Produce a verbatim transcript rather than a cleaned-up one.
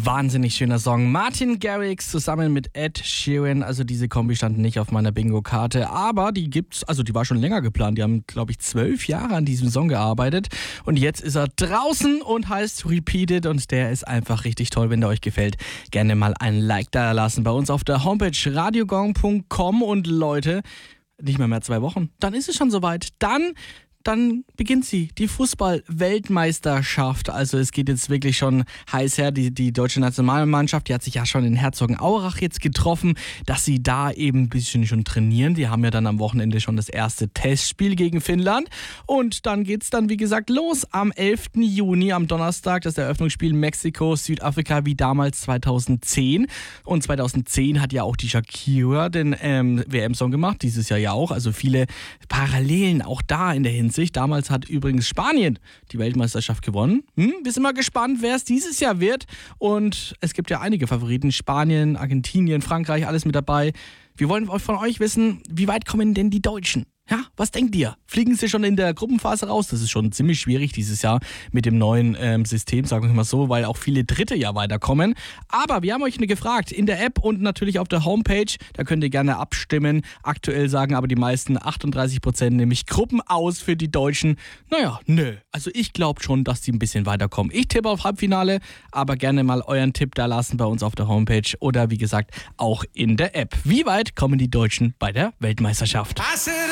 Wahnsinnig schöner Song. Martin Garrix zusammen mit Ed Sheeran. Also diese Kombi stand nicht auf meiner Bingo-Karte, aber die gibt's, also die war schon länger geplant. Die haben, glaube ich, zwölf Jahre an diesem Song gearbeitet und jetzt ist er draußen und heißt Repeated und der ist einfach richtig toll. Wenn der euch gefällt, gerne mal ein Like da lassen bei uns auf der Homepage radiogong punkt com und Leute, nicht mehr mehr zwei Wochen, dann ist es schon soweit. Dann Dann beginnt sie, die Fußball-Weltmeisterschaft. Also es geht jetzt wirklich schon heiß her. Die, die deutsche Nationalmannschaft, die hat sich ja schon in Herzogenaurach jetzt getroffen, dass sie da eben ein bisschen schon trainieren. Die haben ja dann am Wochenende schon das erste Testspiel gegen Finnland. Und dann geht's dann, wie gesagt, los am elften Juni, am Donnerstag, das Eröffnungsspiel Mexiko, Südafrika, wie damals zweitausendzehn. Und zweitausendzehn hat ja auch die Shakira den ähm, W M-Song gemacht, dieses Jahr ja auch. Also viele Parallelen auch da in der Hinsicht. Damals hat übrigens Spanien die Weltmeisterschaft gewonnen. Hm, wir sind mal gespannt, wer es dieses Jahr wird. Und es gibt ja einige Favoriten. Spanien, Argentinien, Frankreich, alles mit dabei. Wir wollen von euch wissen, wie weit kommen denn die Deutschen? Ja, was denkt ihr? Fliegen sie schon in der Gruppenphase raus? Das ist schon ziemlich schwierig dieses Jahr mit dem neuen ähm, System, sagen wir mal so, weil auch viele Dritte ja weiterkommen. Aber wir haben euch eine gefragt in der App und natürlich auf der Homepage. Da könnt ihr gerne abstimmen. Aktuell sagen aber die meisten achtunddreißig Prozent nämlich Gruppen aus für die Deutschen. Naja, nö. Also ich glaube schon, dass die ein bisschen weiterkommen. Ich tippe auf Halbfinale, aber gerne mal euren Tipp da lassen bei uns auf der Homepage oder wie gesagt auch in der App. Wie weit kommen die Deutschen bei der Weltmeisterschaft?